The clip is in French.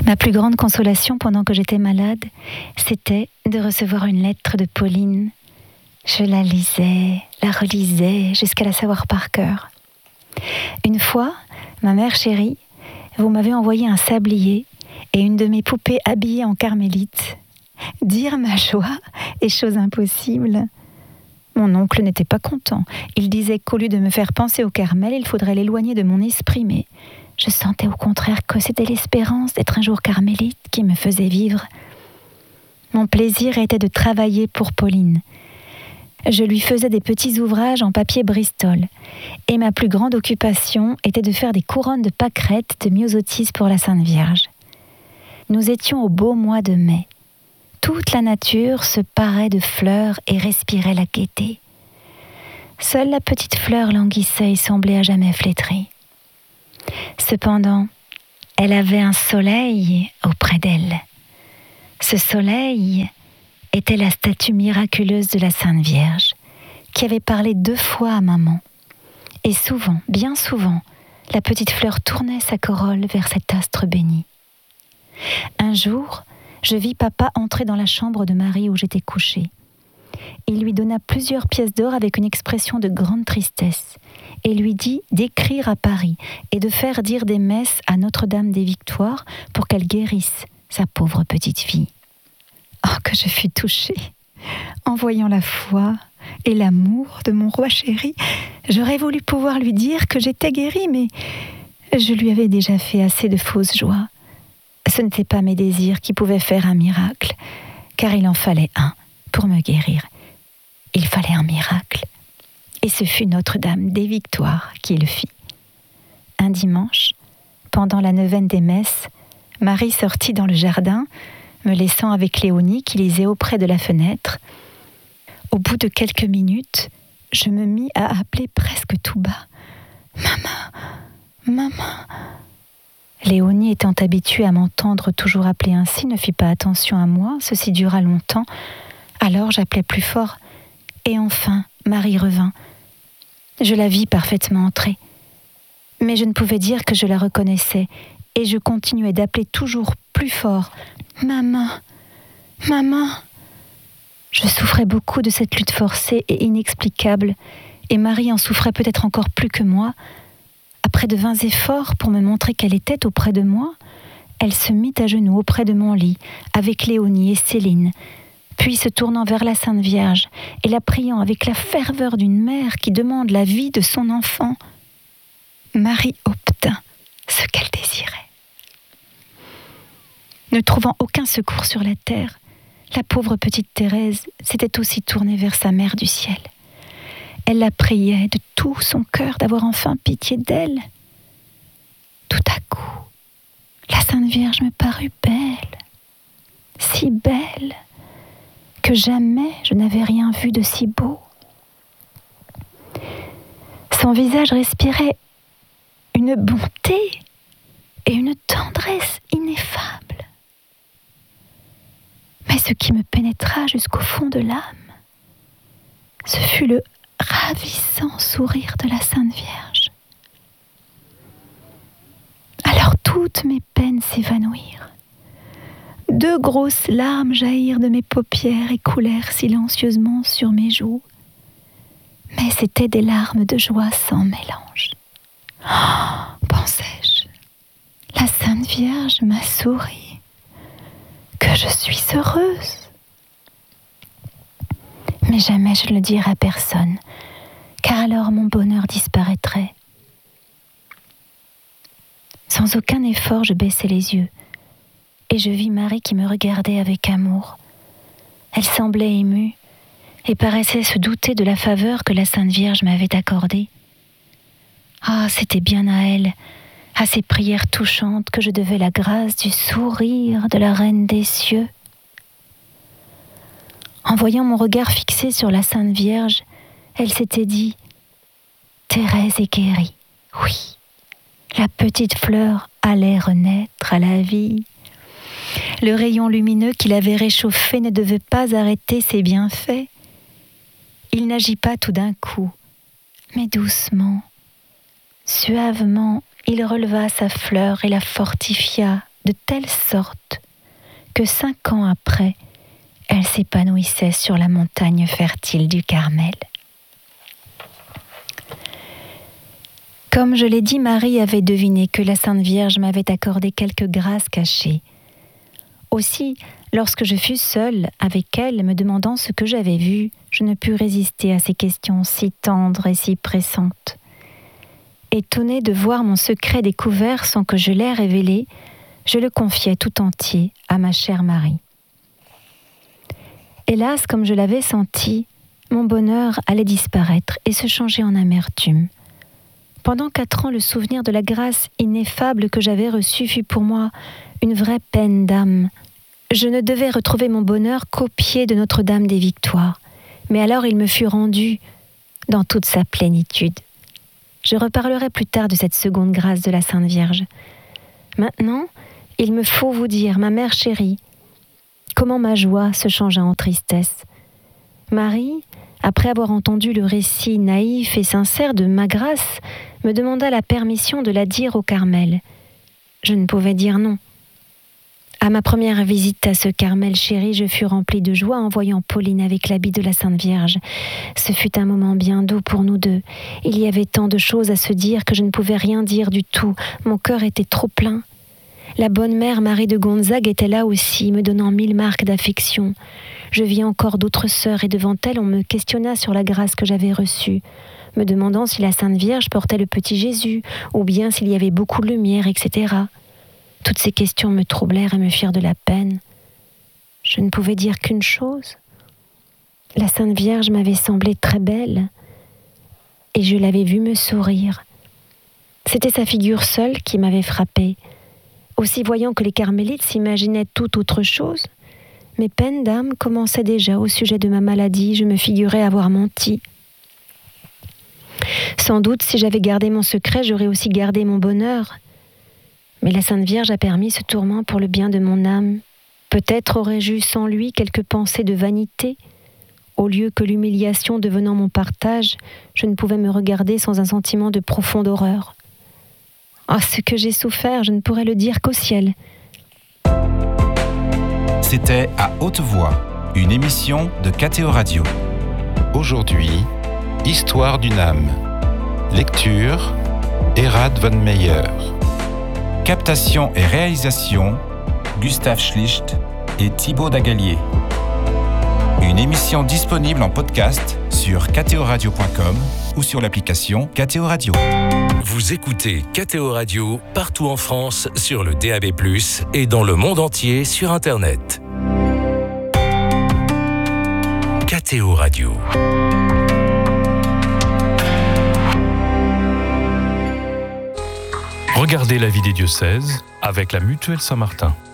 Ma plus grande consolation pendant que j'étais malade, c'était de recevoir une lettre de Pauline. Je la lisais, la relisais, jusqu'à la savoir par cœur. Une fois, ma mère chérie, vous m'avez envoyé un sablier et une de mes poupées habillées en carmélite. Dire ma joie est chose impossible. Mon oncle n'était pas content. Il disait qu'au lieu de me faire penser au Carmel, il faudrait l'éloigner de mon esprit, mais je sentais au contraire que c'était l'espérance d'être un jour carmélite qui me faisait vivre. Mon plaisir était de travailler pour Pauline. Je lui faisais des petits ouvrages en papier Bristol, et ma plus grande occupation était de faire des couronnes de pâquerettes de myosotis pour la Sainte Vierge. Nous étions au beau mois de mai. Toute la nature se parait de fleurs et respirait la gaieté. Seule la petite fleur languissait et semblait à jamais flétrie. Cependant, elle avait un soleil auprès d'elle. Ce soleil était la statue miraculeuse de la Sainte Vierge, qui avait parlé 2 fois à maman. Et souvent, bien souvent, la petite fleur tournait sa corolle vers cet astre béni. Un jour, je vis papa entrer dans la chambre de Marie où j'étais couchée. Il lui donna plusieurs pièces d'or avec une expression de grande tristesse et lui dit d'écrire à Paris et de faire dire des messes à Notre-Dame des Victoires pour qu'elle guérisse sa pauvre petite fille. Oh, que je fus touchée en voyant la foi et l'amour de mon roi chéri. J'aurais voulu pouvoir lui dire que j'étais guérie, mais je lui avais déjà fait assez de fausses joies. Ce n'étaient pas mes désirs qui pouvaient faire un miracle, car il en fallait un pour me guérir. Il fallait un miracle. Et ce fut Notre-Dame des Victoires qui le fit. Un dimanche, pendant la neuvaine des messes, Marie sortit dans le jardin, me laissant avec Léonie qui lisait auprès de la fenêtre. Au bout de quelques minutes, je me mis à appeler presque tout bas. « Maman, maman !» Léonie, étant habituée à m'entendre toujours appeler ainsi, ne fit pas attention à moi. Ceci dura longtemps. Alors j'appelais plus fort. Et enfin, Marie revint. Je la vis parfaitement entrer. Mais je ne pouvais dire que je la reconnaissais. Et je continuais d'appeler toujours plus fort. « Maman, maman !» Je souffrais beaucoup de cette lutte forcée et inexplicable. Et Marie en souffrait peut-être encore plus que moi. Après de vains efforts pour me montrer qu'elle était auprès de moi, elle se mit à genoux auprès de mon lit, avec Léonie et Céline, puis se tournant vers la Sainte Vierge et la priant avec la ferveur d'une mère qui demande la vie de son enfant, Marie obtint ce qu'elle désirait. Ne trouvant aucun secours sur la terre, la pauvre petite Thérèse s'était aussi tournée vers sa mère du ciel. Elle la priait de tout son cœur d'avoir enfin pitié d'elle. Tout à coup, la Sainte Vierge me parut belle, si belle, que jamais je n'avais rien vu de si beau. Son visage respirait une bonté et une tendresse ineffables. Mais ce qui me pénétra jusqu'au fond de l'âme, ce fut le ravissant sourire de la Sainte Vierge. Alors toutes mes peines s'évanouirent. 2 grosses larmes jaillirent de mes paupières et coulèrent silencieusement sur mes joues. Mais c'étaient des larmes de joie sans mélange. Oh, pensais-je, la Sainte Vierge m'a souri. Que je suis heureuse. Mais jamais je ne le dirai à personne, car alors mon bonheur disparaîtrait. Sans aucun effort, je baissai les yeux, et je vis Marie qui me regardait avec amour. Elle semblait émue, et paraissait se douter de la faveur que la Sainte Vierge m'avait accordée. Ah, c'était bien à elle, à ses prières touchantes, que je devais la grâce du sourire de la Reine des cieux. En voyant mon regard fixé sur la Sainte Vierge, elle s'était dit « Thérèse est guérie. Oui, la petite fleur allait renaître à la vie. » Le rayon lumineux qui l'avait réchauffée ne devait pas arrêter ses bienfaits. Il n'agit pas tout d'un coup, mais doucement, suavement, il releva sa fleur et la fortifia de telle sorte que 5 ans après, elle s'épanouissait sur la montagne fertile du Carmel. Comme je l'ai dit, Marie avait deviné que la Sainte Vierge m'avait accordé quelques grâces cachées. Aussi, lorsque je fus seule avec elle, me demandant ce que j'avais vu, je ne pus résister à ces questions si tendres et si pressantes. Étonnée de voir mon secret découvert sans que je l'aie révélé, je le confiai tout entier à ma chère Marie. Hélas, comme je l'avais senti, mon bonheur allait disparaître et se changer en amertume. Pendant 4 ans, le souvenir de la grâce ineffable que j'avais reçue fut pour moi une vraie peine d'âme. Je ne devais retrouver mon bonheur qu'au pied de Notre-Dame des Victoires, mais alors il me fut rendu dans toute sa plénitude. Je reparlerai plus tard de cette seconde grâce de la Sainte Vierge. Maintenant, il me faut vous dire, ma mère chérie, comment ma joie se changea en tristesse. Marie, après avoir entendu le récit naïf et sincère de ma grâce, me demanda la permission de la dire au Carmel. Je ne pouvais dire non. À ma première visite à ce Carmel chéri, je fus remplie de joie en voyant Pauline avec l'habit de la Sainte Vierge. Ce fut un moment bien doux pour nous deux. Il y avait tant de choses à se dire que je ne pouvais rien dire du tout. Mon cœur était trop plein. La bonne mère Marie de Gonzague était là aussi, me donnant 1000 marques d'affection. Je vis encore d'autres sœurs et devant elles, on me questionna sur la grâce que j'avais reçue, me demandant si la Sainte Vierge portait le petit Jésus, ou bien s'il y avait beaucoup de lumière, etc. Toutes ces questions me troublèrent et me firent de la peine. Je ne pouvais dire qu'une chose. La Sainte Vierge m'avait semblé très belle, et je l'avais vue me sourire. C'était sa figure seule qui m'avait frappée. Aussi voyant que les carmélites s'imaginaient tout autre chose, mes peines d'âme commençaient déjà au sujet de ma maladie, je me figurais avoir menti. Sans doute, si j'avais gardé mon secret, j'aurais aussi gardé mon bonheur. Mais la Sainte Vierge a permis ce tourment pour le bien de mon âme. Peut-être aurais-je eu sans lui quelques pensées de vanité. Au lieu que l'humiliation devenant mon partage, je ne pouvais me regarder sans un sentiment de profonde horreur. Ah, ce que j'ai souffert, je ne pourrais le dire qu'au ciel. C'était À Haute Voix, une émission de KTO Radio. Aujourd'hui, Histoire d'une âme. Lecture, Erhard von Meyer. Captation et réalisation, Gustave Schlicht et Thibaut Dagalier. Une émission disponible en podcast sur ktoradio.com ou sur l'application KTO Radio. Vous écoutez KTO Radio partout en France sur le DAB+, et dans le monde entier sur Internet. KTO Radio. Regardez la vie des diocèses avec la Mutuelle Saint-Martin.